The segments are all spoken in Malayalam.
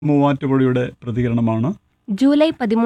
മൂവാറ്റുപുഴയുടെ പ്രതികരണമാണ്. ജൂലൈ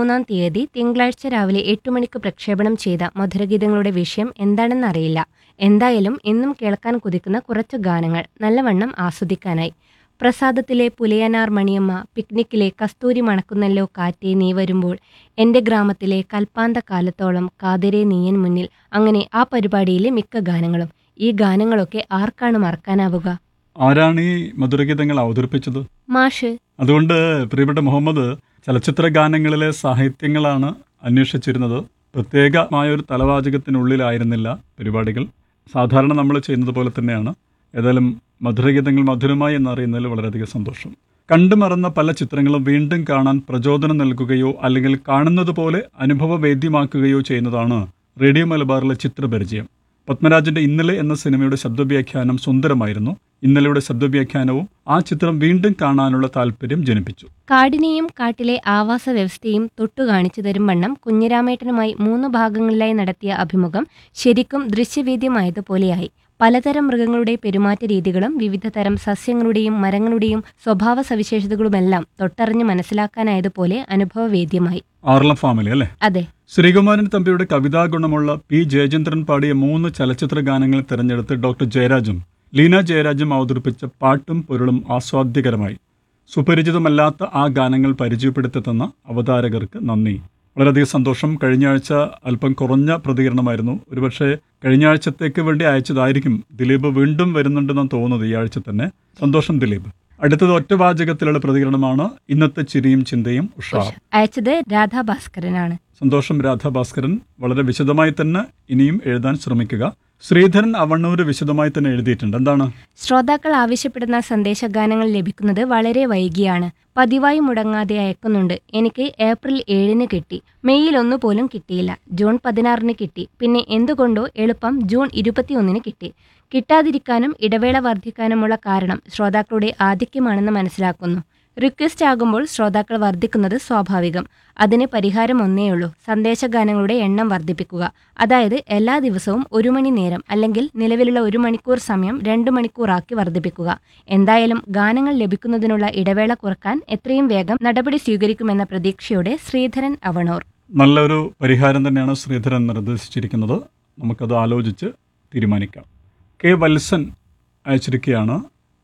13 തിങ്കളാഴ്ച രാവിലെ 8 മണിക്ക് പ്രക്ഷേപണം ചെയ്ത മധുരഗീതങ്ങളുടെ വിഷയം എന്താണെന്നറിയില്ല. എന്തായാലും എന്നും കേൾക്കാൻ കൊതിക്കുന്ന കുറച്ചു ഗാനങ്ങൾ നല്ലവണ്ണം ആസ്വദിക്കാനായി. പ്രസാദത്തിലെ പുലയനാർ മണിയമ്മ, പിക്നിക്കിലെ കസ്തൂരി മണക്കുന്നല്ലോ കാറ്റേ നീ വരുമ്പോൾ, എന്റെ ഗ്രാമത്തിലെ കൽപ്പാന്ത കാലത്തോളം, കാതിരെ നീയൻ മുന്നിൽ, അങ്ങനെ ആ പരിപാടിയിലെ മിക്ക ഗാനങ്ങളും. ഈ ഗാനങ്ങളൊക്കെ ആർക്കാണ് മറക്കാനാവുക? ആരാണ് ഈ മധുരഗീതങ്ങൾ അവതരിപ്പിച്ചത്? മാഷ്. അതുകൊണ്ട് പ്രിയപ്പെട്ട മുഹമ്മദ്, ചലച്ചിത്ര ഗാനങ്ങളിലെ സാഹിത്യങ്ങളാണ് അന്വേഷിച്ചിരുന്നത്. പ്രത്യേകമായ ഒരു തലവാചകത്തിനുള്ളിലായിരുന്നില്ല പരിപാടികൾ. സാധാരണ നമ്മൾ ചെയ്യുന്നത് പോലെ തന്നെയാണ്. ഏതായാലും മധുരഗീതങ്ങൾ മധുരമായി എന്നറിയുന്നതിൽ വളരെയധികം സന്തോഷം. കണ്ടുമറന്ന പല ചിത്രങ്ങളും വീണ്ടും കാണാൻ പ്രചോദനം നൽകുകയോ അല്ലെങ്കിൽ കാണുന്നത് പോലെ അനുഭവവേദ്യമാക്കുകയോ ചെയ്യുന്നതാണ് റേഡിയോ മലബാറിലെ ചിത്രപരിചയം. പത്മരാജന്റെ ഇന്നലെ എന്ന സിനിമയുടെ ശബ്ദവ്യാഖ്യാനം സുന്ദരമായിരുന്നു. ഇന്നലെയുടെ ശബ്ദവ്യാഖ്യാനവും ആ ചിത്രം വീണ്ടും കാണാനുള്ള താല്പര്യം ജനിപ്പിച്ചു. കാടിനെയും കാട്ടിലെ ആവാസ വ്യവസ്ഥയും തൊട്ടു കാണിച്ചു തരും വണ്ണം കുഞ്ഞിരാമേട്ടനുമായി 3 ഭാഗങ്ങളിലായി നടത്തിയ അഭിമുഖം ശരിക്കും ദൃശ്യവേദ്യമായതുപോലെയായി. പലതരം മൃഗങ്ങളുടെ പെരുമാറ്റ രീതികളും വിവിധ തരം സസ്യങ്ങളുടെയും മരങ്ങളുടെയും സ്വഭാവ സവിശേഷതകളുമെല്ലാം തൊട്ടറിഞ്ഞ് മനസ്സിലാക്കാനായതുപോലെ അനുഭവവേദ്യമായി. ആർലം ഫാമിലി അല്ലേ? അതെ. ശ്രീകുമാരൻ തമ്പിയുടെ കവിതാഗുണമുള്ള പി ജയചന്ദ്രൻ പാടിയ 3 ചലച്ചിത്ര ഗാനങ്ങൾ തിരഞ്ഞെടുത്ത് ഡോക്ടർ ജയരാജും ലീന ജയരാജും അവതരിപ്പിച്ച പാട്ടും പൊരുളും ആസ്വാദ്യകരമായി. സുപരിചിതമല്ലാത്ത ആ ഗാനങ്ങൾ പരിചയപ്പെടുത്തി തന്ന അവതാരകർക്ക് നന്ദി. വളരെയധികം സന്തോഷം. കഴിഞ്ഞ ആഴ്ച അല്പം കുറഞ്ഞ പ്രതികരണമായിരുന്നു. ഒരുപക്ഷെ കഴിഞ്ഞ ആഴ്ചത്തേക്ക് വേണ്ടി അയച്ചതായിരിക്കും. ദിലീപ് വീണ്ടും വരുന്നുണ്ടെന്ന് തോന്നുന്നത് ഈ ആഴ്ച തന്നെ. സന്തോഷം ദിലീപ്. അടുത്തത് ഒറ്റവാചകത്തിലുള്ള പ്രതികരണമാണ്. ഇന്നത്തെ ചിരിയും ചിന്തയും ഉഷാർ. അയച്ചത് രാധാഭാസ്കരനാണ്. സന്തോഷം രാധാഭാസ്കരൻ. വളരെ വിശദമായി തന്നെ ഇനിയും എഴുതാൻ ശ്രമിക്കുക. ശ്രീധരൻ അവണ്ണൂര് വിശദമായി തന്നെ എഴുതിയിട്ടുണ്ട്. എന്താണ്? ശ്രോതാക്കൾ ആവശ്യപ്പെടുന്ന സന്ദേശഗാനങ്ങൾ ലഭിക്കുന്നത് വളരെ വൈകിയാണ്. പതിവായി മുടങ്ങാതെ അയക്കുന്നുണ്ട്. എനിക്ക് ഏപ്രിൽ 7 കിട്ടി. മെയ്യിൽ 1 പോലും കിട്ടിയില്ല. ജൂൺ 16 കിട്ടി. പിന്നെ എന്തുകൊണ്ടോ എളുപ്പം ജൂൺ 21 കിട്ടി. കിട്ടാതിരിക്കാനും ഇടവേള വർദ്ധിക്കാനുമുള്ള കാരണം ശ്രോതാക്കളുടെ ആധിക്യമാണെന്ന് മനസ്സിലാക്കുന്നു. റിക്വസ്റ്റ് ആകുമ്പോൾ ശ്രോതാക്കൾ വർദ്ധിക്കുന്നത് സ്വാഭാവികം. അതിന് പരിഹാരം ഒന്നേയുള്ളൂ: സന്ദേശഗാനങ്ങളുടെ എണ്ണം വർദ്ധിപ്പിക്കുക. അതായത് എല്ലാ ദിവസവും 1 മണി നേരം അല്ലെങ്കിൽ നിലവിലുള്ള 1 മണിക്കൂർ സമയം 2 മണിക്കൂറാക്കി വർദ്ധിപ്പിക്കുക. എന്തായാലും ഗാനങ്ങൾ ലഭിക്കുന്നതിനുള്ള ഇടവേള കുറക്കാൻ എത്രയും വേഗം നടപടി സ്വീകരിക്കുമെന്ന പ്രതീക്ഷയോടെ ശ്രീധരൻ അവണൂർ. നല്ലൊരു പരിഹാരം തന്നെയാണ് ശ്രീധരൻ നിർദ്ദേശിച്ചിരിക്കുന്നത്. നമുക്കത് ആലോചിച്ച് തീരുമാനിക്കാം. കെ വത്സൻ അയച്ചിരിക്കുകയാണ്.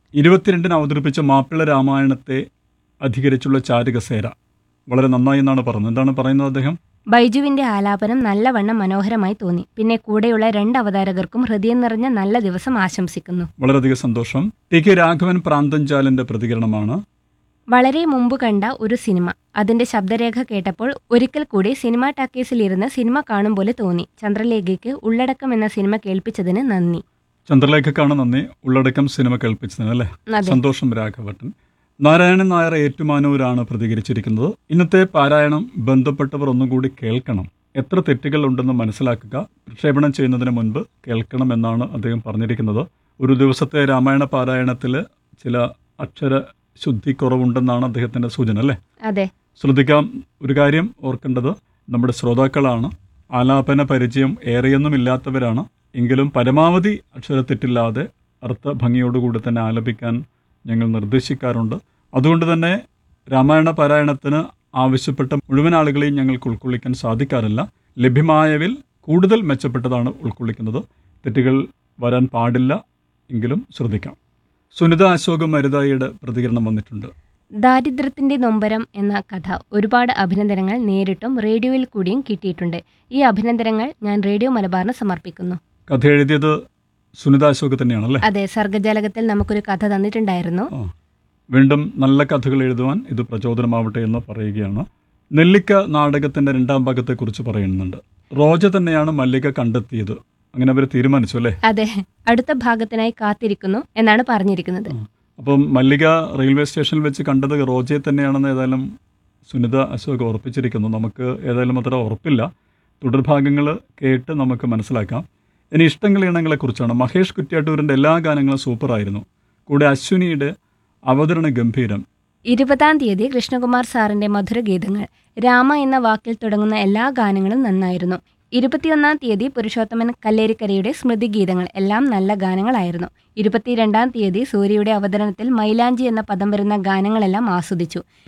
22 അവതരിപ്പിച്ച മാപ്പിള രാമായണത്തെ അധികരിച്ചുള്ള ചാരുകസേര വളരെ നന്നായി എന്നാണ് പറയുന്നത്. എന്താണ് പറയുന്നത് അദ്ദേഹം? ബൈജുവിന്റെ ആലാപനം നല്ലവണ്ണം മനോഹരമായി തോന്നി. പിന്നെ കൂടെയുള്ള 2 അവതാരകർക്കും ഹൃദയം നിറഞ്ഞ നല്ല ദിവസം ആശംസിക്കുന്നു. വളരെയധികം സന്തോഷം. ടി കെ രാഘവൻ പ്രാന്തൻചാലിന്റെ പ്രതികരണമാണ്. വളരെ മുമ്പ് കണ്ട ഒരു സിനിമ. അതിന്റെ ശബ്ദരേഖ കേട്ടപ്പോൾ ഒരിക്കൽ കൂടി സിനിമാ ടാക്കീസിലിരുന്ന് സിനിമ കാണും പോലെ തോന്നി. ചന്ദ്രലേഖയ്ക്ക് ഉള്ളടക്കം എന്ന സിനിമ കേൾപ്പിച്ചതിന് നന്ദി. ചന്ദ്രലേഖക്കാണ് നന്ദി. ഉള്ളടക്കം സിനിമ കേൾപ്പിച്ചതിന് അല്ലേ? സന്തോഷം രാഘവട്ടൻ. നാരായണൻ നായർ ഏറ്റുമാനൂരാണ് പ്രതികരിച്ചിരിക്കുന്നത്. ഇന്നത്തെ പാരായണം ബന്ധപ്പെട്ടവർ ഒന്നുകൂടി കേൾക്കണം. എത്ര തെറ്റുകൾ ഉണ്ടെന്ന് മനസ്സിലാക്കുക. പ്രക്ഷേപണം ചെയ്യുന്നതിന് മുൻപ് കേൾക്കണം എന്നാണ് അദ്ദേഹം പറഞ്ഞിരിക്കുന്നത്. ഒരു ദിവസത്തെ രാമായണ പാരായണത്തിൽ ചില അക്ഷര ശുദ്ധി കുറവുണ്ടെന്നാണ് അദ്ദേഹത്തിന്റെ സൂചന അല്ലേ? അതെ. ശ്രദ്ധിക്കാം. ഒരു കാര്യം ഓർക്കേണ്ടത്, നമ്മുടെ ശ്രോതാക്കളാണ്. ആലാപന പരിചയം ഏറെയൊന്നും ഇല്ലാത്തവരാണ്. എങ്കിലും പരമാവധി അക്ഷരത്തെറ്റില്ലാതെ അർത്ഥ ഭംഗിയോടുകൂടി തന്നെ ആലപിക്കാൻ ഞങ്ങൾ നിർദ്ദേശിക്കാറുണ്ട്. അതുകൊണ്ട് തന്നെ രാമായണ പാരായണത്തിന് ആവശ്യപ്പെട്ട മുഴുവൻ ആളുകളെയും ഞങ്ങൾക്ക് ഉൾക്കൊള്ളിക്കാൻ സാധിക്കാറില്ല. ലഭ്യമായവിൽ കൂടുതൽ മെച്ചപ്പെട്ടതാണ് ഉൾക്കൊള്ളിക്കുന്നത്. തെറ്റുകൾ വരാൻ പാടില്ല. എങ്കിലും ശ്രദ്ധിക്കാം. സുനിത അശോക് മരുതായിയുടെ പ്രതികരണം വന്നിട്ടുണ്ട്. ദാരിദ്ര്യത്തിന്റെ നൊമ്പരം എന്ന കഥ ഒരുപാട് അഭിനന്ദനങ്ങൾ നേരിട്ടും റേഡിയോയിൽ കൂടിയും കിട്ടിയിട്ടുണ്ട്. ഈ അഭിനന്ദനങ്ങൾ ഞാൻ റേഡിയോ മലബാറിന് സമർപ്പിക്കുന്നു. കഥ എഴുതിയത് സുനിത അശോക് തന്നെയാണല്ലേ? അതെ. സർഗജാലകത്തിൽ നമുക്കൊരു കഥ തന്നിട്ടുണ്ടായിരുന്നു. വീണ്ടും നല്ല കഥകൾ എഴുതുവാൻ ഇത് പ്രചോദനമാവട്ടെ എന്ന് പറയുകയാണ്. നെല്ലിക്ക നാടകത്തിന്റെ 2ാം ഭാഗത്തെക്കുറിച്ച് പറയുന്നുണ്ട്. റോജ തന്നെയാണ് മല്ലിക കണ്ടെത്തിയത്. അങ്ങനെ അവർ തീരുമാനിച്ചു അല്ലേ? അതെ. അടുത്ത ഭാഗത്തിനായി കാത്തിരിക്കുന്നു എന്നാണ് പറഞ്ഞിരിക്കുന്നത്. അപ്പം മല്ലിക റെയിൽവേ സ്റ്റേഷനിൽ വെച്ച് കണ്ടത് റോജയെ തന്നെയാണെന്ന് ഏതായാലും സുനിത അശോക് ഉറപ്പിച്ചിരിക്കുന്നു. നമുക്ക് ഏതായാലും അത്ര ഉറപ്പില്ല. തുടർഭാഗങ്ങൾ കേട്ട് നമുക്ക് മനസ്സിലാക്കാം. ഇനി ഇഷ്ടങ്ങൾ ഇണങ്ങളെക്കുറിച്ചാണ്. മഹേഷ് കുറ്റ്യാട്ടൂരിൻ്റെ എല്ലാ ഗാനങ്ങളും സൂപ്പറായിരുന്നു. കൂടെ അശ്വിനിയുടെ അവതരണ ഗംഭീരം. 20 കൃഷ്ണകുമാർ സാറിന്റെ മധുരഗീതങ്ങൾ. രാമ എന്ന വാക്കിൽ തുടങ്ങുന്ന എല്ലാ ഗാനങ്ങളും നന്നായിരുന്നു. 21 പുരുഷോത്തമൻ കല്ലേരിക്കരയുടെ സ്മൃതിഗീതങ്ങൾ. എല്ലാം നല്ല ഗാനങ്ങളായിരുന്നു. 22 സൂര്യയുടെ അവതരണത്തിൽ മൈലാഞ്ചി എന്ന പദം വരുന്ന ഗാനങ്ങളെല്ലാം ആസ്വദിച്ചു.